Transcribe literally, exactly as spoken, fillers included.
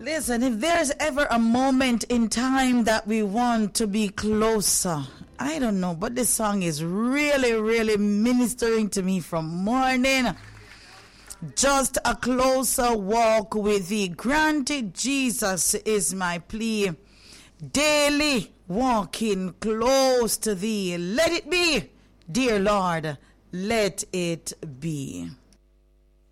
Listen, if there's ever a moment in time that we want to be closer, I don't know, but this song is really, really ministering to me from morning. Just a closer walk with thee. Granted, Jesus is my plea. Daily walking close to thee. Let it be, dear Lord, let it be.